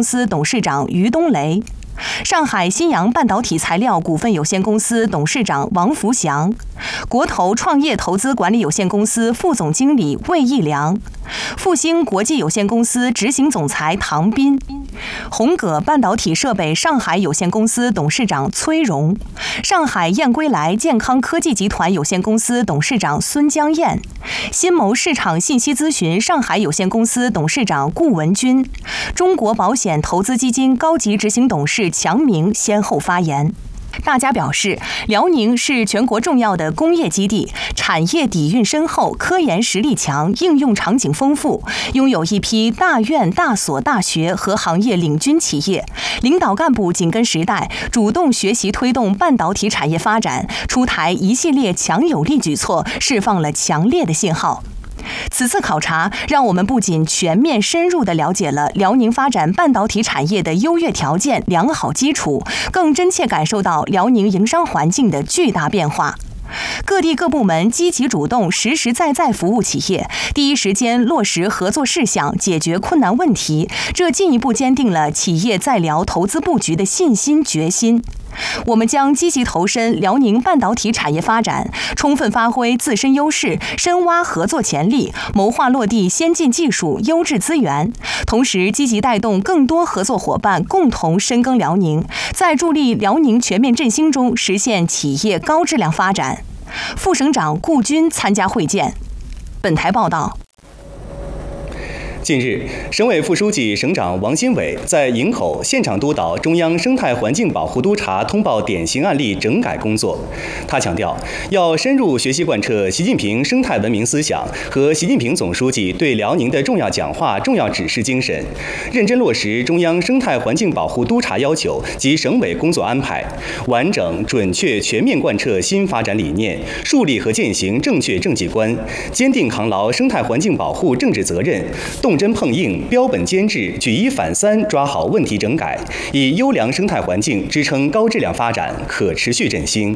公司董事长于东雷。上海新阳半导体材料股份有限公司董事长王福祥，国投创业投资管理有限公司副总经理魏义良，复兴国际有限公司执行总裁唐斌，宏葛半导体设备上海有限公司董事长崔荣，上海燕归来健康科技集团有限公司董事长孙江燕，新谋市场信息咨询上海有限公司董事长顾文军，中国保险投资基金高级执行董事强明先后发言。大家表示，辽宁是全国重要的工业基地，产业底蕴深厚，科研实力强，应用场景丰富，拥有一批大院、大所、大学和行业领军企业。领导干部紧跟时代，主动学习推动半导体产业发展，出台一系列强有力举措，释放了强烈的信号。此次考察让我们不仅全面深入地了解了辽宁发展半导体产业的优越条件、良好基础，更真切感受到辽宁营商环境的巨大变化。各地各部门积极主动、实实在在服务企业，第一时间落实合作事项，解决困难问题，这进一步坚定了企业在辽投资布局的信心、决心。我们将积极投身辽宁半导体产业发展，充分发挥自身优势，深挖合作潜力，谋划落地先进技术、优质资源，同时积极带动更多合作伙伴共同深耕辽宁，在助力辽宁全面振兴中实现企业高质量发展。副省长顾军参加会见。本台报道。 近日，省委副书记、省长王新伟在营口现场督导中央生态环境保护督察通报典型案例整改工作。他强调，要深入学习贯彻习近平生态文明思想和习近平总书记对辽宁的重要讲话、重要指示精神，认真落实中央生态环境保护督察要求及省委工作安排，完整、准确、全面贯彻新发展理念，树立和践行正确政绩观，坚定扛牢生态环境保护政治责任，动真碰硬，标本兼治，举一反三，抓好问题整改，以优良生态环境支撑高质量发展、可持续振兴。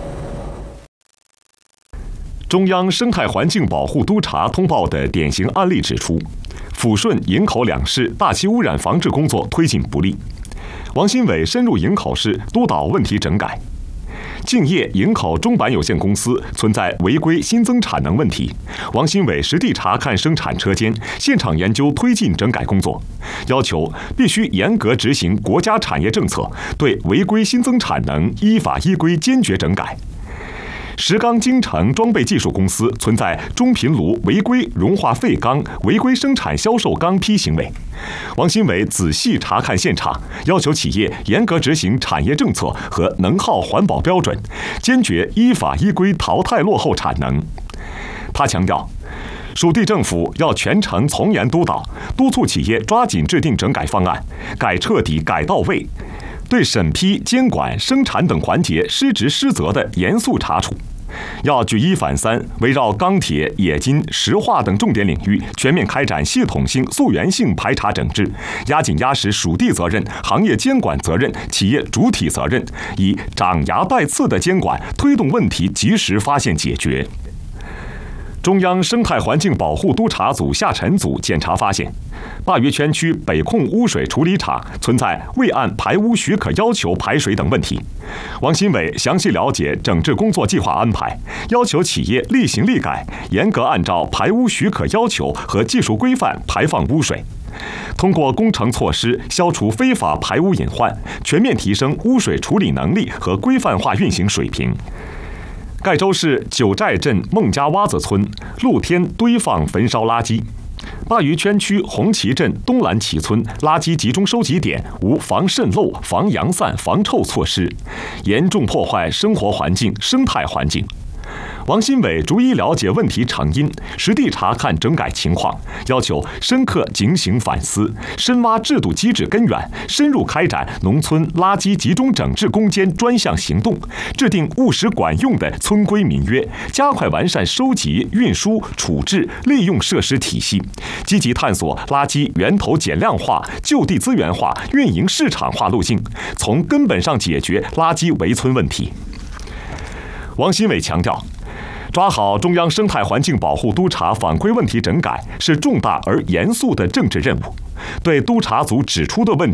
中央生态环境保护督察通报的典型案例指出，抚顺、营口两市大气污染防治工作推进不力。王新伟深入营口市督导问题整改。敬业营口中板有限公司存在违规新增产能问题，王新伟实地查看生产车间，现场研究推进整改工作，要求必须严格执行国家产业政策，对违规新增产能依法依规坚决整改。石钢精城装备技术公司存在中频炉违规融化废钢、违规生产销售钢坯行为，王新伟仔细查看现场，要求企业严格执行产业政策和能耗环保标准，坚决依法依规淘汰落后产能。他强调，属地政府要全程从严督导，督促企业抓紧制定整改方案，改彻底、改到位，对审批、监管、生产等环节失职失责的严肃查处。要举一反三，围绕钢铁、冶金、石化等重点领域，全面开展系统性、溯源性排查整治，压紧压实属地责任、行业监管责任、企业主体责任，以长牙带刺的监管推动问题及时发现解决。中央生态环境保护督察组下沉组检查发现，鲅鱼圈区北控污水处理厂存在未按排污许可要求排水等问题。王新伟详细了解整治工作计划安排，要求企业立行立改，严格按照排污许可要求和技术规范排放污水。通过工程措施消除非法排污隐患，全面提升污水处理能力和规范化运行水平。盖州市九寨镇孟家洼子村露天堆放焚烧垃圾，鲅鱼圈区红旗镇东蓝旗村垃圾集中收集点无防渗漏、防扬散、防臭措施，严重破坏生活环境、生态环境。王新伟逐一了解问题成因，实地查看整改情况，要求深刻警醒反思，深挖制度机制根源，深入开展农村垃圾集中整治攻坚专项行动，制定务实管用的村规民约，加快完善收集、运输、处置、利用设施体系，积极探索垃圾源头减量化、就地资源化、运营市场化路径，从根本上解决垃圾围村问题。王新伟强调，抓好中央生态环境保护督察反馈问题整改是重大而严肃的政治任务，对督察组指出的问题